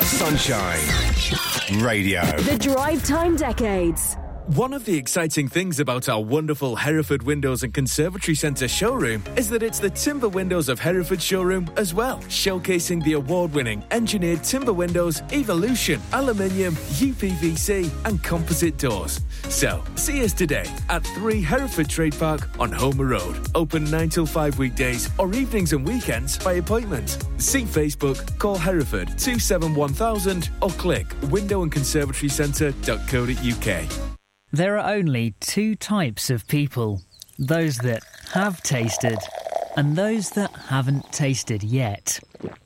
Sunshine Radio. The Drive Time Decades. One of the exciting things about our wonderful Hereford Windows and Conservatory Centre showroom is that it's the timber windows of Hereford showroom as well, showcasing the award-winning engineered timber windows, Evolution, aluminium, UPVC and composite doors. So, see us today at 3 Hereford Trade Park on Homer Road. Open 9 till 5 weekdays or evenings and weekends by appointment. See Facebook, call Hereford 271,000 or click windowandconservatorycentre.co.uk. There are only two types of people. Those that have tasted and those that haven't tasted yet.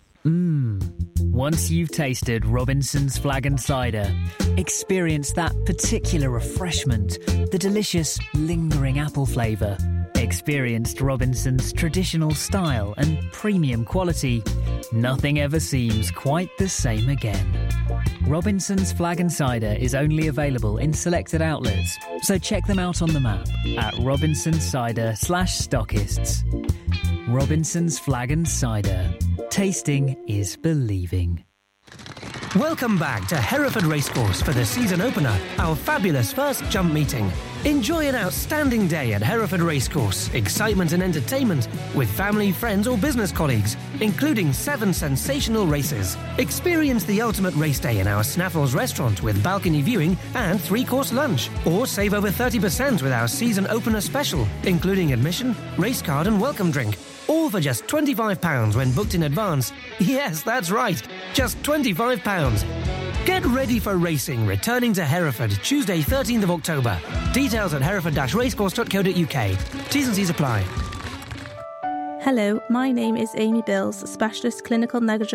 Once you've tasted Robinson's Flag and Cider, experience that particular refreshment, the delicious, lingering apple flavour. Experienced Robinson's traditional style and premium quality. Nothing ever seems quite the same again. Robinson's Flag and Cider is only available in selected outlets, so check them out on the map at robinsoncider/stockists. Robinson's Flag and Cider. Tasting is believing. Welcome back to Hereford Racecourse for the season opener, our fabulous first jump meeting. Enjoy an outstanding day at Hereford Racecourse, excitement and entertainment with family, friends or business colleagues, including 7 sensational races. Experience the ultimate race day in our Snaffles restaurant with balcony viewing and 3-course lunch. Or save over 30% with our season opener special, including admission, race card and welcome drink. All for just £25 when booked in advance. Yes, that's right, just £25. Get ready for racing, returning to Hereford Tuesday 13th of October. Details at hereford-racecourse.co.uk. T's and C's apply. Hello, my name is Amy Bills, Specialist Clinical Negligence